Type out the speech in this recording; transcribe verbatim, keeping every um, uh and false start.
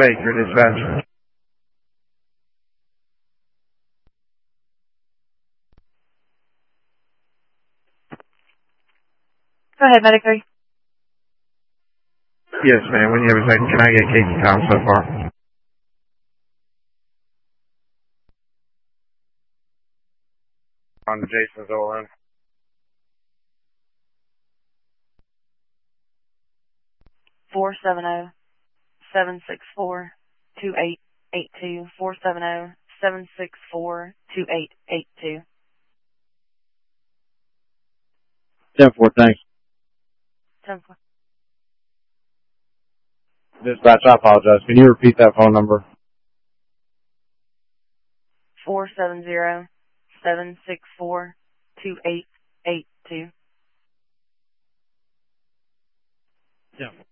Baker, dispatch. Go ahead, Medic three. Yes, ma'am. When you have a second, can I get Casey time so far? On Jason Zolan. Four seven zero seven six four two eight eight two. Four seven zero seven six four two eight eight two. ten four, thanks. Ten four. Dispatch, I apologize. Can you repeat that phone number? Four seven zero seven six four two eight eight two. Yeah.